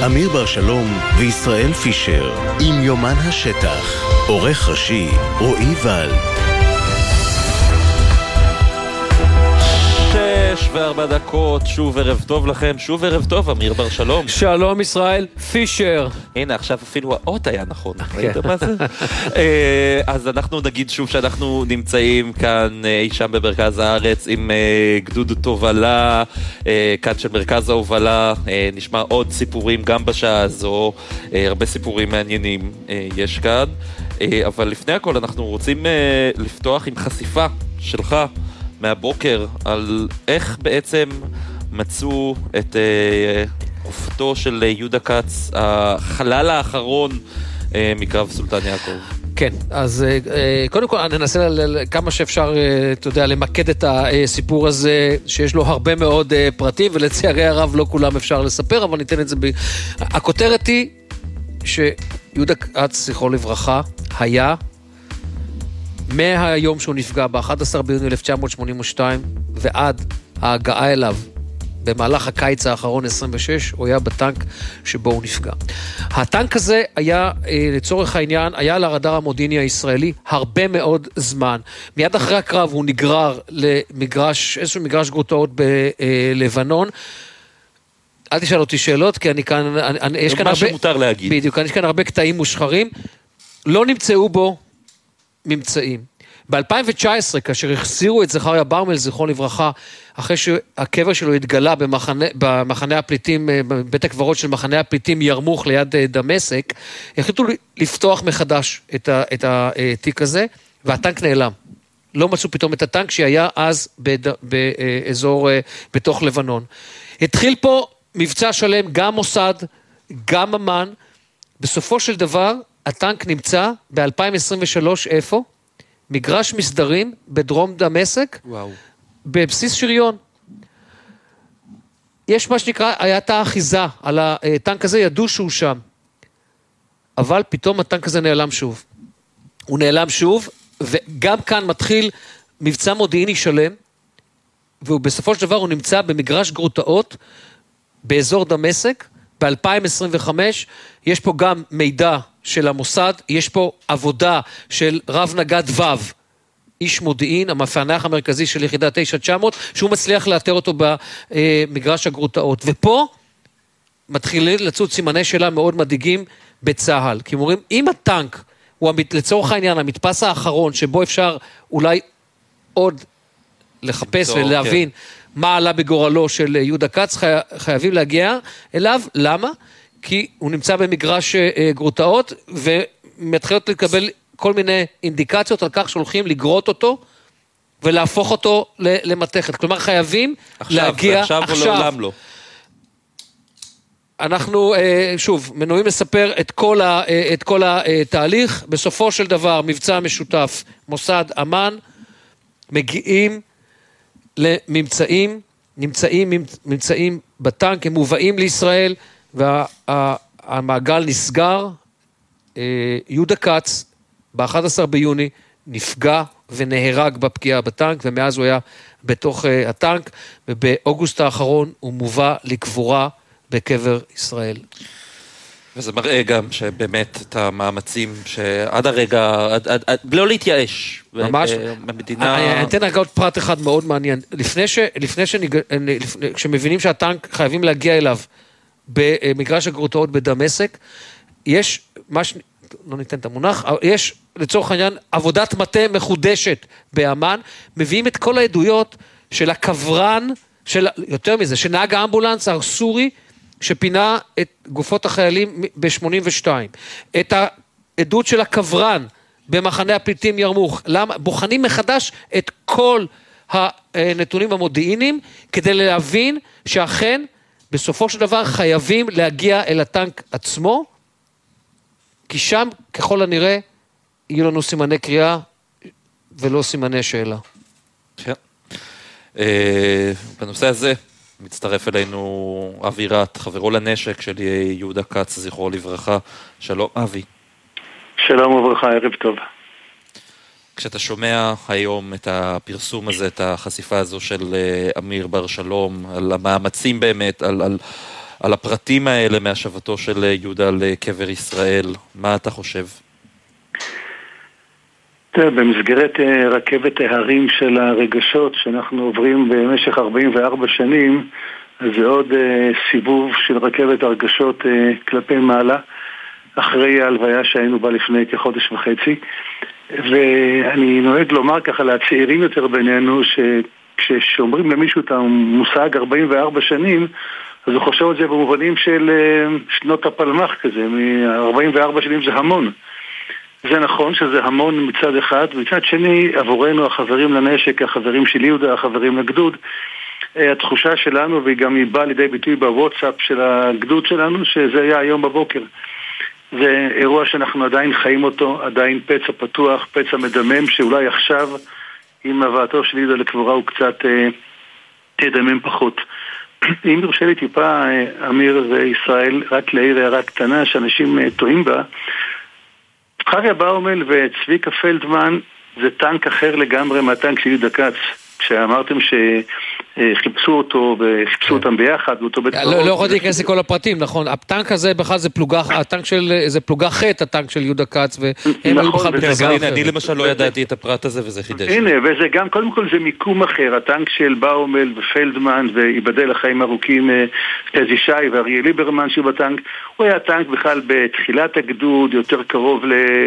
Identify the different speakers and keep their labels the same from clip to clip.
Speaker 1: אמיר בר שלום וישראל פישר עם יומן השטח. עורך ראשי רועי ולד.
Speaker 2: 6:04, שוב ערב טוב לכם, שוב ערב טוב, אמיר בר שלום.
Speaker 3: שלום ישראל פישר.
Speaker 2: הנה, עכשיו אפילו האות היה נכון. ראית מה זה? אז אנחנו נגיד שוב שאנחנו נמצאים כאן אי שם במרכז הארץ עם גדוד תובלה, כאן של מרכז ההובלה. נשמע עוד סיפורים גם בשעה הזו, הרבה סיפורים מעניינים יש כאן. אבל לפני הכל אנחנו רוצים לפתוח עם חשיפה שלך מהבוקר על איך בעצם מצאו את גופתו של יהודה כץ, החלל האחרון מקרב סולטן יעקב.
Speaker 3: כן, אז קודם כל ננסה כמה שאפשר, אתה יודע, למקד את הסיפור הזה, שיש לו הרבה מאוד פרטים, ולצערי הרב לא כולם אפשר לספר, אבל ניתן את זה הכותרת היא שיהודה כץ, זכרו לברכה, היה מהיום שהוא נפגע ב-11 ביוני 1982 ועד ההגעה אליו במהלך הקיץ האחרון 26, הוא היה בטנק שבו הוא נפגע. הטנק הזה היה, לצורך העניין, היה על הרדאר המודיעיני הישראלי הרבה מאוד זמן. מיד אחרי הקרב הוא נגרר למגרש, איזשהו מגרש גרוטאות בלבנון. אל תשאל אותי שאלות, כי אני כאן, יש כאן
Speaker 2: מה
Speaker 3: הרבה,
Speaker 2: שמותר להגיד.
Speaker 3: בדיוק, יש כאן הרבה קטעים מושחרים. לא נמצאו בו ממצאים. ב-2019, כאשר החזירו את זכריה ברמל, זכרו לברכה, אחרי שהקבר שלו התגלה במחנה הפליטים, בית הקברות של מחנה הפליטים ירמוך ליד דמשק, החליטו לפתוח מחדש את התיק הזה, והטנק נעלם. לא מצאו פתאום את הטנק שהיה אז באזור, בתוך לבנון. התחיל פה מבצע שלם, גם מוסד, גם אמן. בסופו של דבר, הטנק נמצא ב-2023 איפה? מגרש מסדרים בדרום דמשק,
Speaker 2: וואו.
Speaker 3: בבסיס שריון. יש מה שנקרא, הייתה אחיזה על הטנק הזה, ידעו שהוא שם. אבל פתאום הטנק הזה נעלם שוב. הוא נעלם שוב, וגם כאן מתחיל מבצע מודיעיני שלם, ובסופו של דבר הוא נמצא במגרש גרוטאות, באזור דמשק, ב-2025, יש פה גם מידע של המוסד, יש פה עבודה של רב נגד וו, איש מודיעין, המפענח המרכזי של יחידה 9900, שהוא מצליח לאתר אותו במגרש הגרוטאות. ופה מתחילים לצוץ סימני שאלה מאוד מדאיגים בצהל. כי אומרים, אם הטנק הוא לצורך העניין המדפס האחרון, שבו אפשר אולי עוד לחפש ולהבין מה עלה בגורלו של יהודה כץ, חייבים להגיע אליו. למה? כי הוא נמצא במגרש גרוטאות, ומתחילות לקבל כל מיני אינדיקציות על כך שהולכים לגרות אותו, ולהפוך אותו למתכת. כלומר, חייבים להגיע עכשיו.
Speaker 2: עכשיו או לעולם לא.
Speaker 3: אנחנו, שוב, מנועים לספר את כל התהליך. בסופו של דבר, מבצע משותף, מוסד, אמן, מגיעים לממצאים, נמצאים בטנק, הם מובאים לישראל, והמעגל נסגר. יהודה כץ, ב-11 ביוני, נפגע ונהרג בפגיעה בטנק, ומאז הוא היה בתוך הטנק, ובאוגוסט האחרון הוא מובא לקבורה בקבר ישראל.
Speaker 2: וזה מראה גם שבאמת את המאמצים שעד הרגע, לא להתייאש.
Speaker 3: ממש.
Speaker 2: במדינה...
Speaker 3: אני אתן רגע עוד פרט אחד מאוד מעניין. כשמבינים שהטנק חייבים להגיע אליו במגרש הגרוטאות בדמשק, יש, לא ניתן את המונח, יש לצורך העניין עבודת מטה מחודשת באמן, מביאים את כל העדויות של הקברן, יותר מזה, שנהג האמבולנס הסורי, שפינה את גופות החיילים ב-82, את העדות של הקברן במחנה הפליטים ירמוך. למה? בוחנים מחדש את כל הנתונים המודיעיניים, כדי להבין שאכן בסופו של דבר חייבים להגיע אל הטנק עצמו, כי שם ככל הנראה יהיו לנו סימני קריאה ולא סימני שאלה.
Speaker 2: כן. בנושא הזה מצטרף אלינו אבי רת, חברו לנשק של יהודה כץ, זכרו לברכה. שלום אבי.
Speaker 4: שלום וברכה, ערב טוב.
Speaker 2: כשאתה שומע היום את הפרסום הזה, את החשיפה הזו של אמיר בר שלום, על המאמצים באמת, על על הפרטים האלה מהשבתו של יהודה לקבר ישראל. מה אתה חושב?
Speaker 4: במסגרת רכבת ההרים של הרגשות שאנחנו עוברים במשך 44 שנים, אז זה עוד סיבוב של רכבת הרגשות כלפי מעלה, אחרי ההלוויה שהיינו בה לפני כחודש וחצי. ואני נוהג לומר ככה לצעירים יותר בינינו, שכשאומרים למישהו את המושג 44 שנים, אז הוא חושב על זה במובנים של שנות הפלמח כזה, 44 שנים זה המון. זה נכון שזה המון מצד אחד, ומצד שני עבורנו החברים לנשק, החברים של יהודה, החברים לגדוד, התחושה שלנו, והיא גם באה לידי ביטוי בוואטסאפ של הגדוד שלנו, שזה היה היום בבוקר. זה אירוע שאנחנו עדיין חיים אותו, עדיין פצע פתוח, פצע מדמם, שאולי עכשיו עם הבאתו של יהודה לקבורה הוא קצת תדמם פחות. אם יורשה לי טיפה, אמיר וישראל, רק להעיר הערה קטנה שאנשים טועים בה, חריה באומל וצביקה פלדמן זה טנק אחר לגמרי מהטנק של יהודה כץ. כשאמרתם שחיפשו אותו וחיפשו אותם ביחד,
Speaker 3: לא יכולתי להיכנס לכל הפרטים, נכון. הטנק הזה בכלל זה פלוגה, זה פלוגה חטא, הטנק של יהודה כץ, והם היו בכלל בפלוגה אחרת.
Speaker 2: אני למשל לא ידעתי את הפרט הזה וזה חידש.
Speaker 4: הנה, וזה גם, קודם כל זה מיקום אחר, הטנק של באומל ופלדמן, ויבדל לחיים ארוכים תזי שי ואריה ליברמן שבטנק, הוא היה טנק בכלל בתחילת הגדוד, יותר קרוב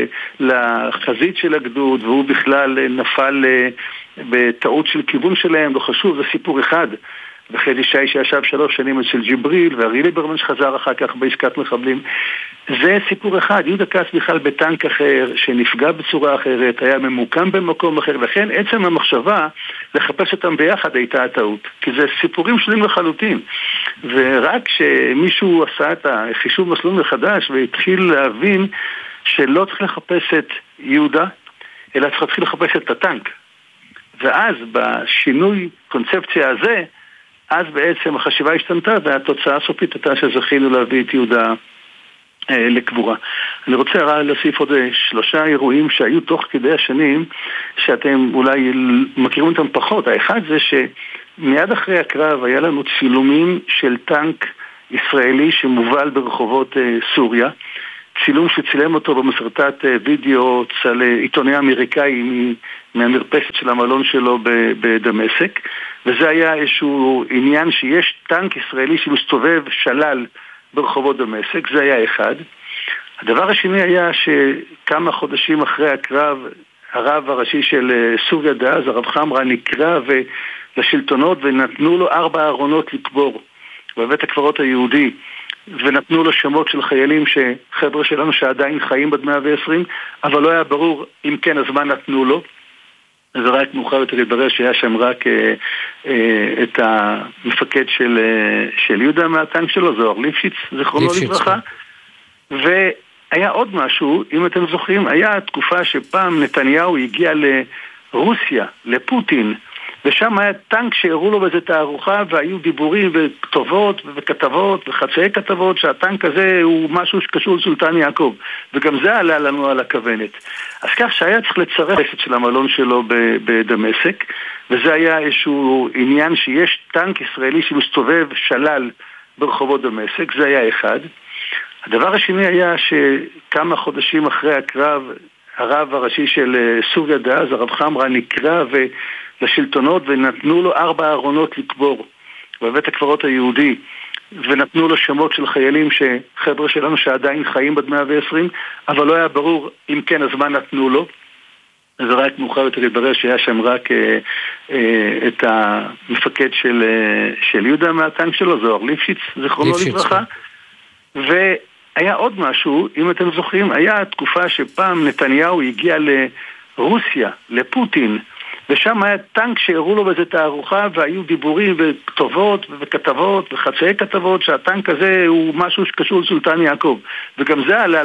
Speaker 4: לחזית של הגדוד, והוא בכלל נפל בטעות של כיוון שלהם, לא חשוב, זה סיפור אחד. וחדי שי שישב 3 שנים אצל ג'יבריל, וארי ליברמן שחזר אחר כך בעסקת מחבלים. זה סיפור אחד. יהודה כץ בכלל בטנק אחר, שנפגע בצורה אחרת, היה ממוקם במקום אחר, לכן עצם המחשבה לחפש אותם ביחד הייתה הטעות. כי זה סיפורים שונים לחלוטין. ורק שמישהו עשה את החישוב מסלול מחדש, והתחיל להבין שלא צריך לחפש את יהודה, אלא צריך להתחיל לחפש את הטנק. ואז בשינוי קונספציה הזה, אז בעצם החשיבה השתנתה, והתוצאה הסופית הייתה שזכינו להביא את יהודה לקבורה. אני רוצה להוסיף עוד 3 אירועים שהיו תוך כדי השנים, שאתם אולי מכירים אותם פחות. האחד זה שמיד אחרי הקרב היה לנו צילומים של טנק ישראלי שמובל ברחובות סוריה, צילום שצילם אותו במסרטת וידאו אצל עיתונאי אמריקאי מהמרפסת של המלון שלו בדמשק, וזה היה איזשהו עניין שיש טנק ישראלי שמסתובב שלל ברחובות דמשק. זה היה אחד. הדבר השני היה שכמה חודשים אחרי הקרב, הרב הראשי של סוריה דאז, הרב חמרה, נקרא לשלטונות ונתנו לו 4 ארונות לקבור בבית הקברות היהודי, ונתנו לו שמות של חיילים חבר'ה שלנו שעדיין חיים עד 120, אבל לא היה ברור אם כן אז מה נתנו לו. זה רק מאוחר יותר להתברר שהיה שם רק את המפקד של יהודה מהטנק שלו, זוהר ליפשיץ, זכרונו לברכה. והיה עוד משהו, אם אתם זוכרים, היה תקופה שפעם נתניהו הגיע לרוסיה, לפוטין, ושם היה טנק שהראו לו בזה תערוכה, והיו דיבורים וכתובות וכתבות וחצאי כתבות שהטנק הזה הוא משהו שקשור לסולטן יעקב, וגם זה עלה לנו על הכוונת. אז כך שהיה צריך לצרף של המלון שלו בדמשק, וזה היה איזשהו עניין שיש טנק ישראלי שמסתובב שלל ברחובות דמשק. זה היה אחד. הדבר השני היה שכמה חודשים אחרי הקרב, הרב הראשי של סוריה דאז, הרב חמרה, נקרא לשלטונות ונתנו לו 4 ארונות לקבור בבית הקברות היהודי, ונתנו לו שמות של חיילים חבר'ה שלנו שעדיין חיים עד 120, אבל לא היה ברור אם כן אז מה נתנו לו. זה רק מאוחר יותר להתברר שהיה שם רק את המפקד של יהודה מהטנק שלו, זוהר ליפשיץ, זכרונו לברכה. והיה עוד משהו, אם אתם זוכרים, היה תקופה שפעם נתניהו הגיע לרוסיה, לפוטין, ושם היה טנק שהראו לו בזה תערוכה, והיו דיבורים וכתובות וכתבות וחצאי כתבות שהטנק הזה הוא משהו שקשור לסולטן יעקב, וגם זה עלה